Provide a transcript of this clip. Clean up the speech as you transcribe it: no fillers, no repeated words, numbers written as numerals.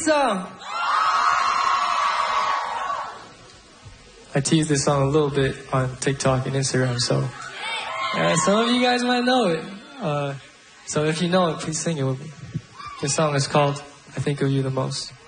song. I teased this song a little bit on TikTok and Instagram, so some of you guys might know it. So if you know it, please sing it with me. This song is called I Think of You the Most.